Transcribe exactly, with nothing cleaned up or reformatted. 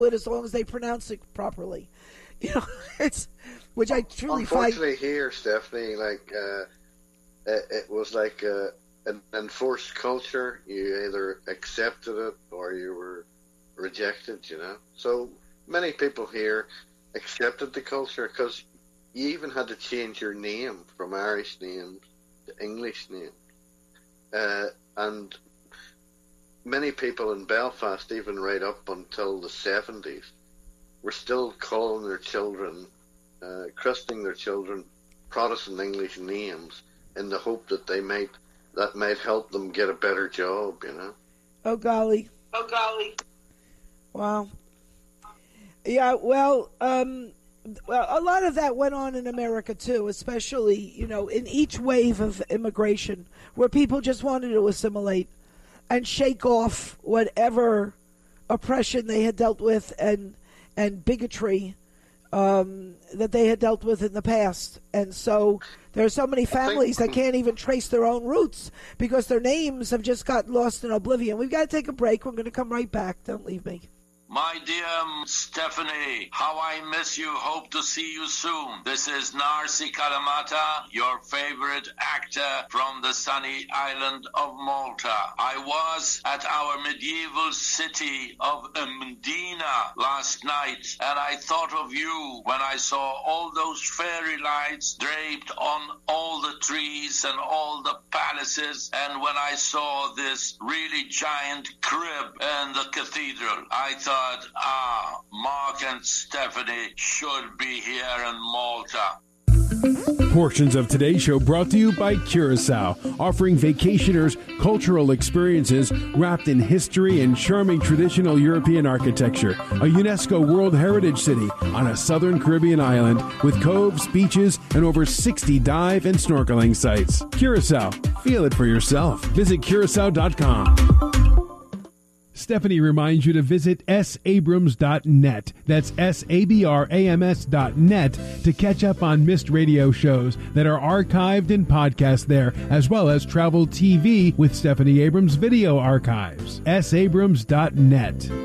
it as long as they pronounce it properly. You know, it's which I truly Unfortunately, find. Unfortunately, here, Stephanie, like uh, it, it was like uh, an enforced culture. You either accepted it or you were rejected. You know, so many people here accepted the culture because you even had to change your name from Irish names to English names, uh, and many people in Belfast, even right up until the seventies, were still calling their children, uh, christening their children Protestant English names in the hope that they might that might help them get a better job, you know. Oh golly! Oh golly! Wow. Yeah. Well, um, well, a lot of that went on in America too, especially you know in each wave of immigration, where people just wanted to assimilate and shake off whatever oppression they had dealt with and and bigotry um, that they had dealt with in the past. And so there are so many families that can't even trace their own roots because their names have just gotten lost in oblivion. We've got to take a break. We're going to come right back. Don't leave me. My dear Stephanie, how I miss you. Hope to see you soon. This is Narsi Kalamata, your favorite actor from the sunny island of Malta. I was at our medieval city of Medina last night, and I thought of you when I saw all those fairy lights draped on all the trees and all the palaces, and when I saw this really giant crib in the cathedral. I thought, ah, Mark and Stephanie should be here in Malta. Portions of today's show brought to you by Curacao, offering vacationers cultural experiences wrapped in history and charming traditional European architecture. A UNESCO World Heritage City on a southern Caribbean island with coves, beaches, and over sixty dive and snorkeling sites. Curacao, feel it for yourself. Visit Curacao dot com. Stephanie reminds you to visit s abrams dot net. That's S A B R A M S dot net to catch up on missed radio shows that are archived and podcast there, as well as travel T V with Stephanie Abrams video archives. S Abrams dot net.